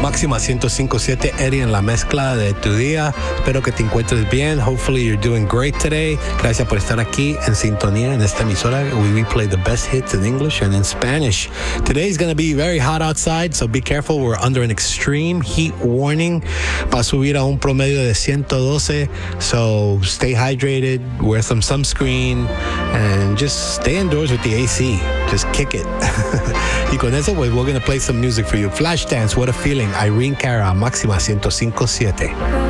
Máxima 105.7, Eddie en la mezcla de tu día. Espero que te encuentres bien. Hopefully you're doing great today. Gracias por estar aquí en sintonía en esta emisora. We play the best hits in English and in Spanish. Today is going to be very hot outside, so be careful. We're under an extreme heat warning. Va a subir a un promedio de 112, so stay hydrated, wear some sunscreen, and just stay indoors with the AC. Just kick it. Y con eso, pues, we're going to play some music for you. Flashdance, What a Feeling, Irene Cara, Máxima 105.7.